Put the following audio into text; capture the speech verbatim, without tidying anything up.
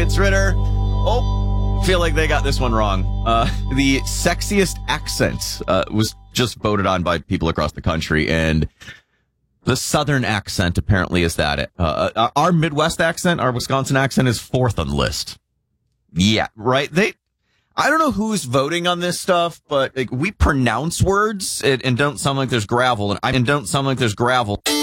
Vince Ritter. Oh, feel like they got this one wrong. Uh, the sexiest accent uh, was just voted on by people across the country, and the Southern accent apparently is that it. Uh, our Midwest accent, our Wisconsin accent, is fourth on the list. Yeah, right. They, I don't know who's voting on this stuff, but like, we pronounce words and, and don't sound like there's gravel, and, and don't sound like there's gravel.